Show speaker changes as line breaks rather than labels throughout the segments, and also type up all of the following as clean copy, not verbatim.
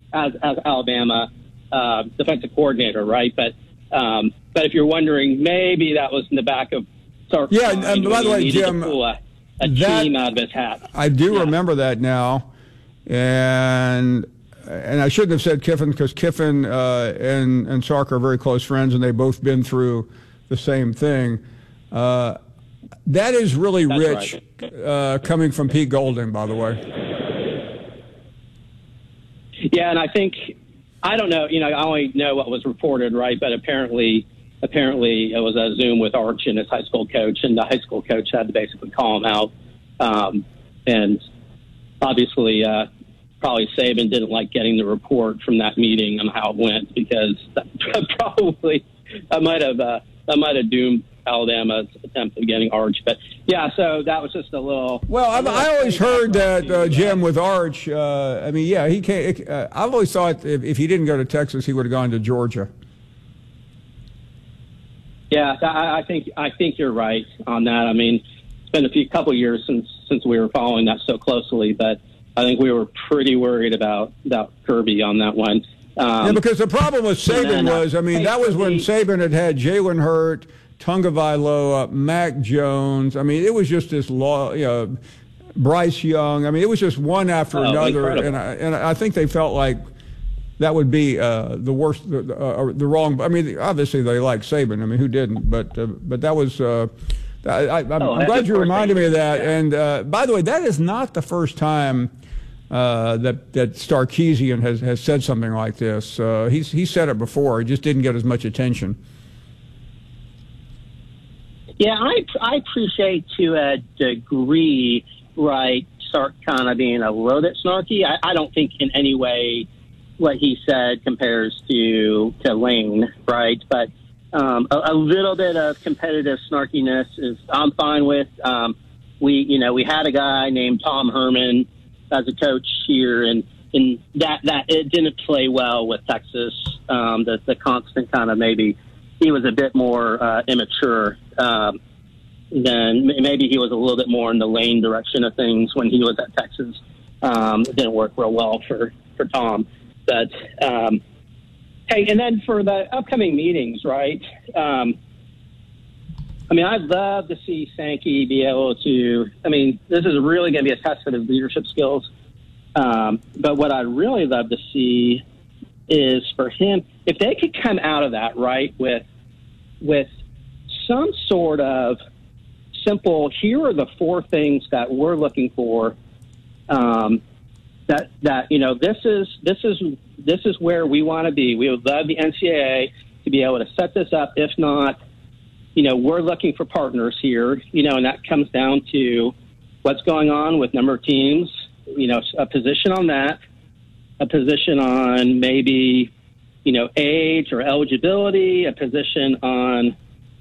as Alabama defensive coordinator, right? But if you're wondering, maybe that was in the back of Sark's mind.
And by the way, Jim,
pull a team out of his hat.
I do remember that now, and I shouldn't have said Kiffin, because Kiffin and Sark are very close friends, and they've both been through the same thing. That is really rich, right. Coming from Pete Golding, by the way.
Yeah, and I think, I don't know, I only know what was reported, right? But apparently it was a Zoom with Arch and his high school coach, and the high school coach had to basically call him out. And obviously, probably Saban didn't like getting the report from that meeting on how it went, because that might have doomed Alabama's attempt at getting Arch. But yeah, so that was just a little. Well,
I always heard that Jim, with Arch. He can't. I've always thought if he didn't go to Texas, he would have gone to Georgia.
Yeah, I think you're right on that. I mean, it's been a couple of years since we were following that so closely, but I think we were pretty worried about Kirby on that one.
Because the problem with Saban that was when Saban had Jalen Hurt, Tagovailoa, Mac Jones. I mean, it was just this Bryce Young. I mean, it was just one after another, and I think they felt like that would be the worst, the wrong. I mean, obviously they like Saban. I mean, who didn't? But that was. I'm glad you reminded me of that. And by the way, that is not the first time that Sarkisian has said something like this. He's said it before. He just didn't get as much attention.
Yeah, I appreciate to a degree, right, Sark kind of being a little bit snarky. I don't think in any way what he said compares to Lane, right? But a little bit of competitive snarkiness is I'm fine with. We had a guy named Tom Herman as a coach here, and that it didn't play well with Texas. The constant kind of maybe he was a bit more immature. Then maybe he was a little bit more in the Lane direction of things when he was at Texas. It didn't work real well for Tom. But hey, and then for the upcoming meetings, right? I'd love to see Sankey be able to. I mean, this is really going to be a test of his leadership skills. But what I'd really love to see is for him, if they could come out of that, right, with some sort of simple, here are the 4 things that we're looking for, this is where we want to be. We would love the NCAA to be able to set this up. If not, we're looking for partners here, and that comes down to what's going on with number of teams, a position on that, a position on maybe, age or eligibility, a position on,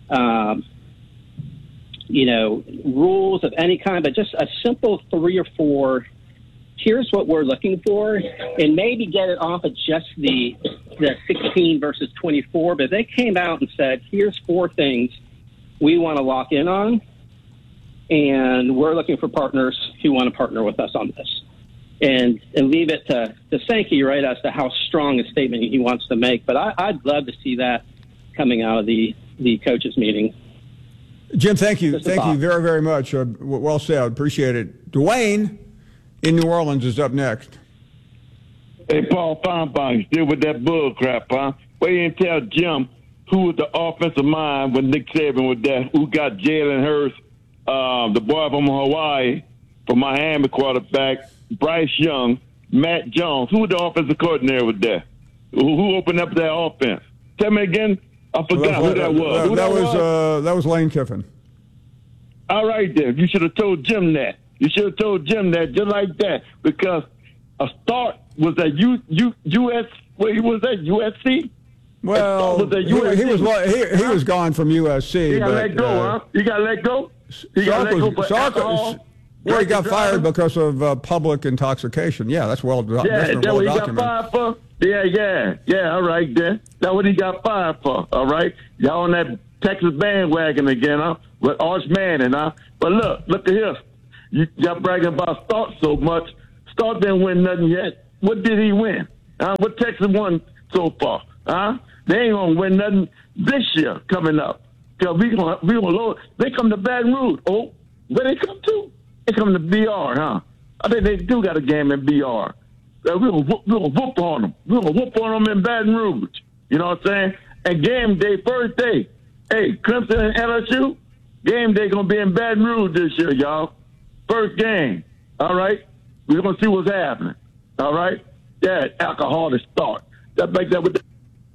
rules of any kind, but just a simple 3 or 4. Here's what we're looking for, and maybe get it off of just the 16 versus 24. But they came out and said, here's 4 things we want to lock in on, and we're looking for partners who want to partner with us on this. And leave it to Sankey, right, as to how strong a statement he wants to make. But I'd love to see that coming out of the coaches' meeting.
Jim, thank you. Thank you very, very much. Well said. Appreciate it. Dwayne in New Orleans is up next.
Hey, Paul Feinbaum, still with that bull crap, huh? Well, you didn't tell Jim who was the offensive mind when Nick Saban was there, who got Jalen Hurts, the boy from Hawaii, from Miami quarterback, Bryce Young, Matt Jones. Who was the offensive coordinator was there? Who opened up that offense? Tell me again. I forgot who that was.
That was Lane Kiffin.
All right, then. You should have told Jim that. You should have told Jim that just like that, because a start was at USC?
Well, he was gone from USC.
He got let go, huh? He got let go? He
got fired because of public intoxication. Yeah, that's well documented.
That's what he got fired for? Yeah, all right, then. That's what he got fired for, all right? Y'all on that Texas bandwagon again, huh? With Arch Manning, huh? But look at here. Y'all bragging about Stark so much. Stark didn't win nothing yet. What did he win? What Texas won so far? They ain't gonna win nothing this year coming up. Cause we gonna load. They come to Baton Rouge. Oh, where they come to? They come to BR, huh? I think they do got a game in BR. We're gonna whoop on them. We're gonna whoop on them in Baton Rouge. You know what I'm saying? And game day, first day. Hey, Clemson and LSU, game day gonna be in Baton Rouge this year, y'all. First game. All right? We're gonna see what's happening. All right? Yeah, alcohol to start. That make that with the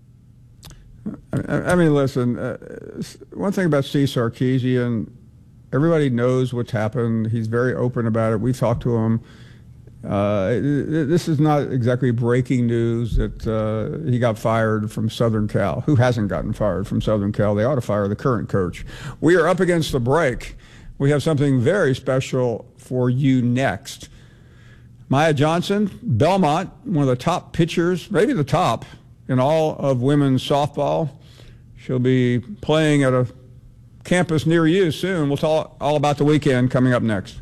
I mean, listen, one thing about Steve Sarkisian, everybody knows what's happened. He's very open about it. We've talked to him. This is not exactly breaking news that he got fired from Southern Cal. Who hasn't gotten fired from Southern Cal? They ought to fire the current coach. We are up against the break. We have something very special for you next. Maya Johnson, Belmont, one of the top pitchers, maybe the top in all of women's softball. She'll be playing at a campus near you soon. We'll talk all about the weekend coming up next.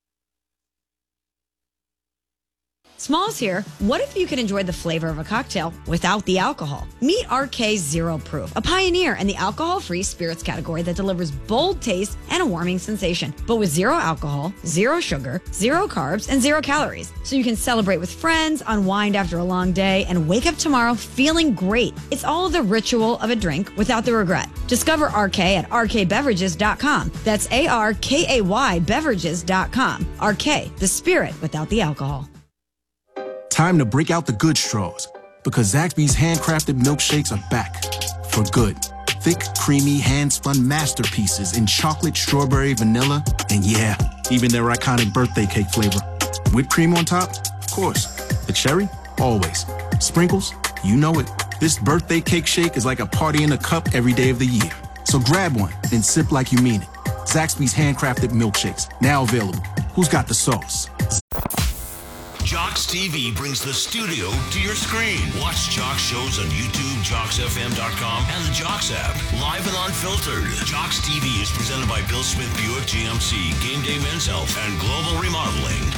Smalls here. What if you could enjoy the flavor of a cocktail without the alcohol? Meet RK Zero Proof, a pioneer in the alcohol-free spirits category that delivers bold taste and a warming sensation, but with zero alcohol, zero sugar, zero carbs, and zero calories. So you can celebrate with friends, unwind after a long day, and wake up tomorrow feeling great. It's all the ritual of a drink without the regret. Discover RK at rkbeverages.com. That's ARKAY beverages.com. RK, the spirit without the alcohol.
Time to break out the good straws, because Zaxby's handcrafted milkshakes are back for good. Thick, creamy, hand-spun masterpieces in chocolate, strawberry, vanilla, and yeah, even their iconic birthday cake flavor. Whipped cream on top? Of course. The cherry? Always. Sprinkles? You know it. This birthday cake shake is like a party in a cup every day of the year. So grab one and sip like you mean it. Zaxby's handcrafted milkshakes, now available. Who's got the sauce?
Jocks TV brings the studio to your screen. Watch Jocks shows on YouTube, JocksFM.com, and the Jocks app. Live and unfiltered. Jocks TV is presented by Bill Smith Buick GMC, Game Day Men's Health, and Global Remodeling.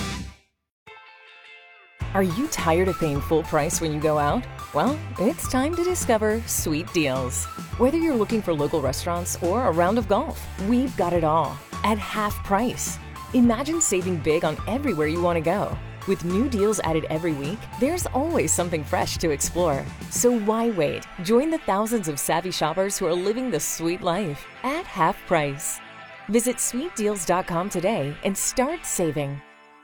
Are you tired of paying full price when you go out? Well, it's time to discover Sweet Deals. Whether you're looking for local restaurants or a round of golf, we've got it all at half price. Imagine saving big on everywhere you want to go. With new deals added every week, there's always something fresh to explore. So why wait? Join the thousands of savvy shoppers who are living the sweet life at half price. Visit sweetdeals.com today and start saving.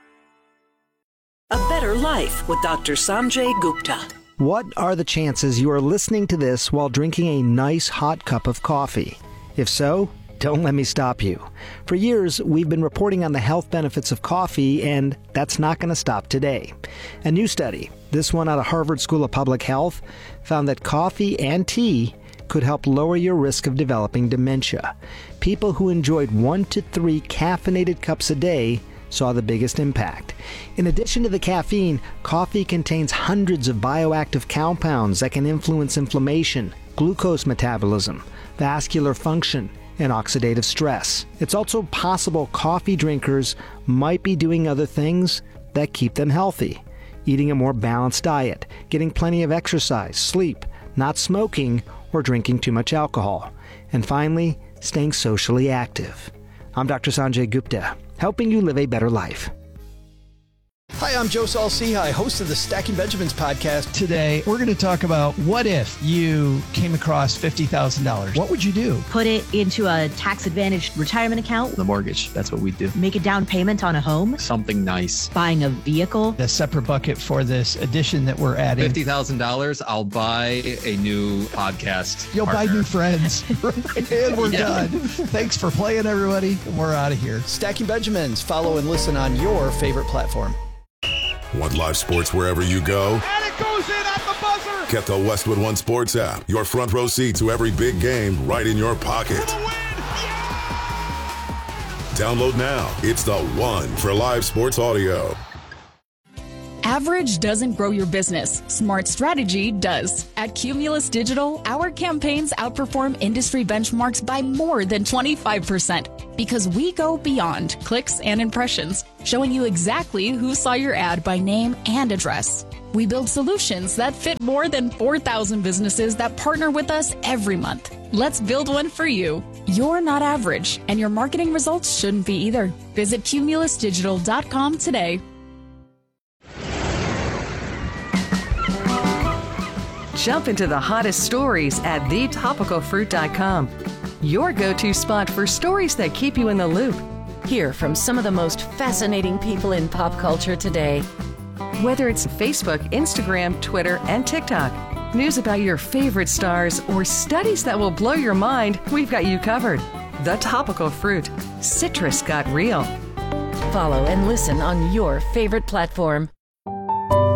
A Better Life with Dr. Sanjay Gupta.
What are the chances you are listening to this while drinking a nice hot cup of coffee? If so, don't let me stop you. For years, we've been reporting on the health benefits of coffee, and that's not going to stop today. A new study, this one out of Harvard School of Public Health, found that coffee and tea could help lower your risk of developing dementia. People who enjoyed 1 to 3 caffeinated cups a day saw the biggest impact. In addition to the caffeine, coffee contains hundreds of bioactive compounds that can influence inflammation, glucose metabolism, vascular function, and oxidative stress. It's also possible coffee drinkers might be doing other things that keep them healthy. Eating a more balanced diet, getting plenty of exercise, sleep, not smoking, or drinking too much alcohol. And finally, staying socially active. I'm Dr. Sanjay Gupta, helping you live a better life.
Hi, I'm Joe Saul-Sehy, host of the Stacking Benjamins podcast. Today, we're going to talk about what if you came across $50,000. What would you do?
Put it into a tax-advantaged retirement account.
The mortgage, that's what we do.
Make a down payment on a home.
Something nice.
Buying a vehicle.
A separate bucket for this addition that we're adding.
$50,000, I'll buy a new podcast
You'll
partner.
buy new friends. And we're done. Thanks for playing, everybody. We're out of here. Stacking Benjamins. Follow and listen on your favorite platform.
Want live sports wherever you go?
And it goes in at the buzzer!
Get the Westwood One Sports app. Your front row seat to every big game right in your pocket. Download now. It's the one for live sports audio.
Average doesn't grow your business. Smart strategy does. At Cumulus Digital, our campaigns outperform industry benchmarks by more than 25% because we go beyond clicks and impressions, showing you exactly who saw your ad by name and address. We build solutions that fit more than 4,000 businesses that partner with us every month. Let's build one for you. You're not average, and your marketing results shouldn't be either. Visit cumulusdigital.com today.
Jump into the hottest stories at thetopicalfruit.com. Your go-to spot for stories that keep you in the loop.
Hear from some of the most fascinating people in pop culture today.
Whether it's Facebook, Instagram, Twitter, and TikTok, news about your favorite stars, or studies that will blow your mind, we've got you covered. The Topical Fruit. Citrus got real.
Follow and listen on your favorite platform.